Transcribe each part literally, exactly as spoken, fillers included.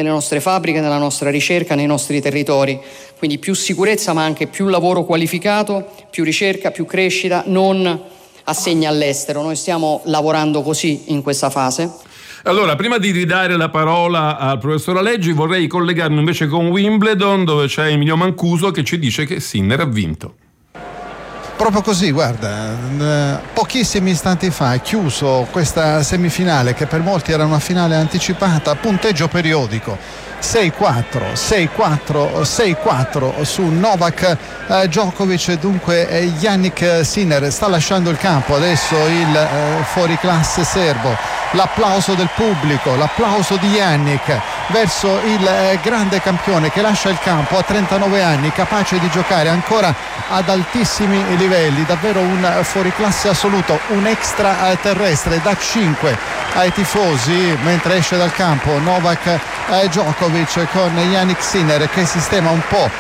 nelle nostre fabbriche, nella nostra ricerca, nei nostri territori. Quindi più sicurezza, ma anche più lavoro qualificato, più ricerca, più crescita, non assegni all'estero. Noi stiamo lavorando così in questa fase. Allora, prima di ridare la parola al professor Aleggi, vorrei collegarmi invece con Wimbledon, dove c'è Emilio Mancuso che ci dice che Sinner ha vinto. Proprio così, guarda, pochissimi istanti fa è chiuso questa semifinale che per molti era una finale anticipata, punteggio periodico sei quattro, sei quattro, sei quattro su Novak eh, Djokovic. Dunque eh, Jannik Sinner sta lasciando il campo, adesso il eh, fuoriclasse serbo, l'applauso del pubblico, l'applauso di Jannik verso il eh, grande campione che lascia il campo a trentanove anni, capace di giocare ancora ad altissimi livelli, davvero un fuoriclasse assoluto, un extra terrestre da cinque ai tifosi mentre esce dal campo Novak eh, Djokovic con Jannik Sinner che sistema un po'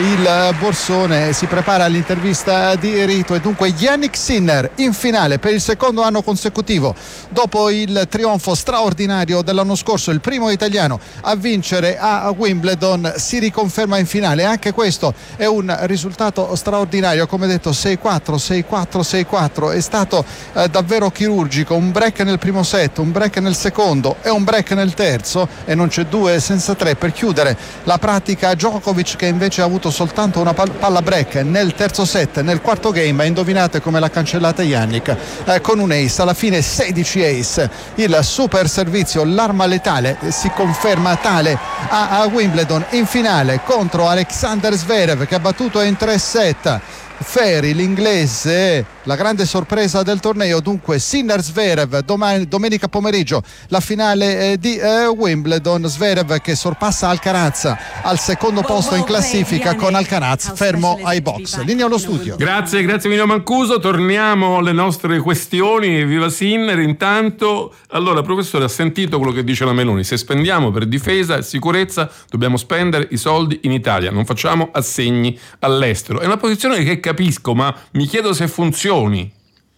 il borsone, si prepara all'intervista di rito. E dunque Jannik Sinner in finale per il secondo anno consecutivo, dopo il trionfo straordinario dell'anno scorso, il primo italiano a vincere a Wimbledon, si riconferma in finale. Anche questo è un risultato straordinario, come detto sei quattro, sei quattro, sei quattro. È stato eh, davvero chirurgico, un break nel primo set, un break nel secondo e un break nel terzo, e non c'è due senza tre per chiudere la pratica. Djokovic che invece ha avuto soltanto una palla break nel terzo set, nel quarto game, e indovinate come l'ha cancellata Jannik eh, con un ace, alla fine sedici ace. Il super servizio, l'arma letale, si conferma tale a, a Wimbledon in finale contro Alexander Zverev che ha battuto in tre set Ferri, l'inglese, la grande sorpresa del torneo. Dunque Sinner Zverev domani, domenica pomeriggio la finale eh, di eh, Wimbledon. Zverev che sorpassa Alcaraz al secondo posto in classifica, con Alcaraz fermo ai box. Linea allo studio. Grazie, grazie Emilio Mancuso. Torniamo alle nostre questioni. Viva Sinner. Intanto, allora professore, ha sentito quello che dice la Meloni: se spendiamo per difesa e sicurezza dobbiamo spendere i soldi in Italia, non facciamo assegni all'estero. È una posizione che capisco, ma mi chiedo se funzioni.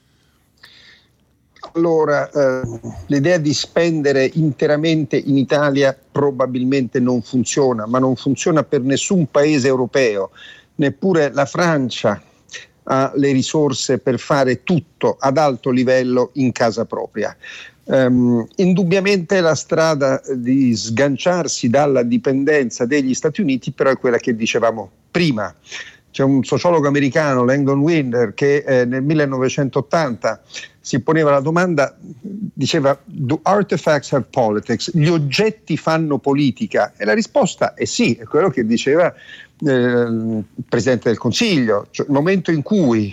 Allora, eh, l'idea di spendere interamente in Italia probabilmente non funziona, ma non funziona per nessun paese europeo, neppure la Francia ha le risorse per fare tutto ad alto livello in casa propria. Um, indubbiamente la strada di sganciarsi dalla dipendenza degli Stati Uniti però è quella che dicevamo prima. C'è un sociologo americano, Langdon Winder, che eh, nel millenovecentottanta si poneva la domanda, diceva: do artifacts have politics? Gli oggetti fanno politica? E la risposta è sì, è quello che diceva eh, il Presidente del Consiglio. Cioè, il momento in cui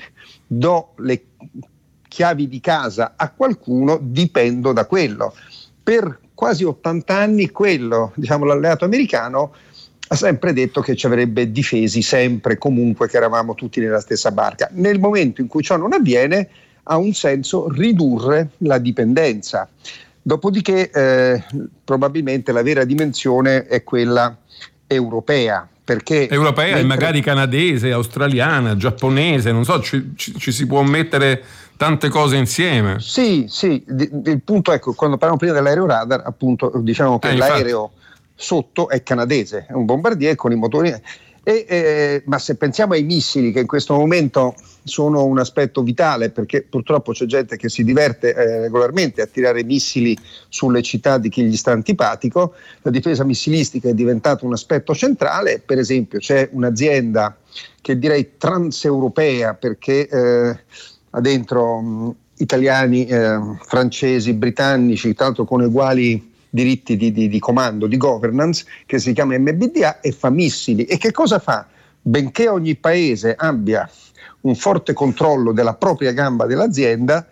do le chiavi di casa a qualcuno, dipendo da quello. Per quasi ottanta anni quello, diciamo, l'alleato americano ha sempre detto che ci avrebbe difesi sempre, comunque, che eravamo tutti nella stessa barca. Nel momento in cui ciò non avviene, ha un senso ridurre la dipendenza. Dopodiché eh, probabilmente la vera dimensione è quella europea. Perché europea mentre... e magari canadese, australiana, giapponese, non so, ci, ci, ci si può mettere tante cose insieme. Sì, sì, il punto, ecco, quando parliamo prima dell'aeroradar, appunto, diciamo che eh, l'aereo infatti. Sotto è canadese, è un bombardier con i motori. E, eh, ma se pensiamo ai missili, che in questo momento sono un aspetto vitale, perché purtroppo c'è gente che si diverte eh, regolarmente a tirare missili sulle città di chi gli sta antipatico, la difesa missilistica è diventata un aspetto centrale. Per esempio c'è un'azienda che direi transeuropea, perché eh, ha dentro mh, italiani, eh, francesi, britannici, tra l'altro con uguali diritti di, di, di comando, di governance, che si chiama M B D A e fa missili. E che cosa fa? Benché ogni paese abbia un forte controllo della propria gamba dell'azienda,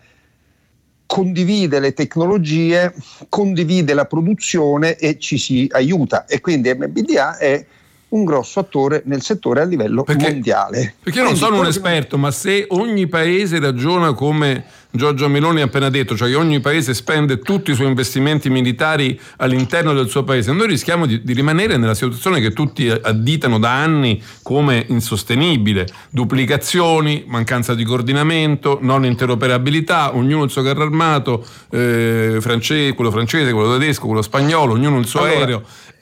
condivide le tecnologie, condivide la produzione e ci si aiuta. E quindi M B D A è un grosso attore nel settore a livello perché, mondiale. Perché io non sono un esperto, ma se ogni paese ragiona come Giorgia Meloni ha appena detto, cioè che ogni paese spende tutti i suoi investimenti militari all'interno del suo paese, noi rischiamo di, di rimanere nella situazione che tutti additano da anni come insostenibile: duplicazioni, mancanza di coordinamento, non interoperabilità, ognuno il suo carro armato, eh, francese, quello francese, quello tedesco, quello spagnolo, ognuno il suo allora, aereo.